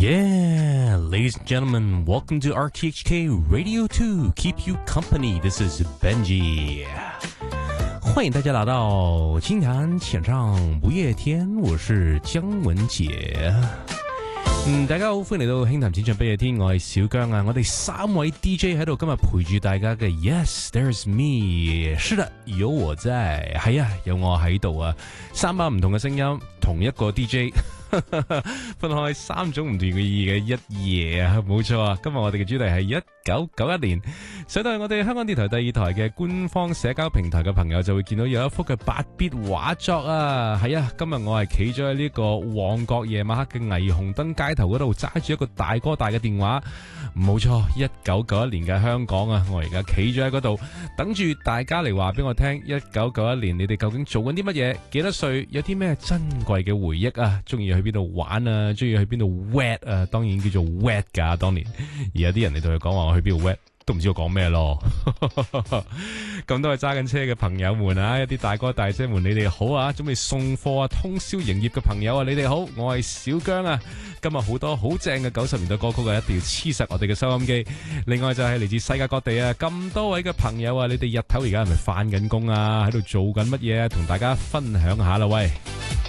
Yeah, ladies and gentlemen, welcome to RTHK Radio 2. Keep you company. This is Benji. 欢迎大家来到金坛浅唱不夜天，我是姜文杰。大家好，歡迎嚟到輕談淺唱不夜天，我係小姜啊，我哋三位 DJ 喺度今日陪住大家嘅 Yes, there's me， 是的，有我在，係啊，有我喺度啊，三把唔同嘅聲音，同一個 DJ。分開三種唔同嘅意義嘅一夜啊，冇錯啊！今日我哋嘅主題係1991年，上到我哋香港電台第二台嘅官方社交平台嘅朋友就會見到有一幅嘅8bit畫作啊！係啊，今日我係企咗喺呢個旺角夜晚黑嘅霓虹燈街頭嗰度，揸住一個大哥大嘅電話，冇錯，1991年嘅香港啊！我而家企咗喺嗰度，等住大家嚟話俾我聽，1991年你哋究竟做緊啲乜嘢？幾多歲？有啲咩珍貴嘅回憶啊？中意去邊度玩啊？中意去邊度 wet 啊？當然叫做 wet 噶，當年而有啲人嚟同佢講話我去邊度 wet， 都唔知我講咩咯。咁多位揸緊車嘅朋友們啊，一啲大哥大姐們，你哋好啊！準備送貨啊，通宵營業嘅朋友啊，你哋好，我係小姜啊。今日好多好正嘅90年代歌曲啊，一定要黐實我哋嘅收音機。另外就係嚟自世界各地啊，咁多位嘅朋友啊，你哋日頭而家係咪返緊工啊？喺度做緊乜嘢啊？同大家分享下啦，喂！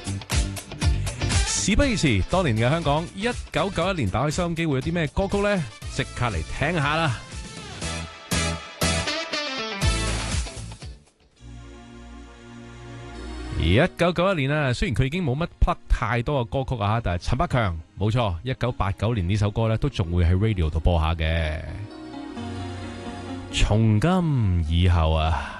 事不宜遲，當年嘅香港1991年打開收音機會有啲咩歌曲呢？即刻嚟聽下啦！1991年啊，雖然佢已經冇乜 plug 太多嘅歌曲啊，但係陳百強冇錯，1989年呢首歌呢都仲會喺 radio 度播下嘅。從今以後啊。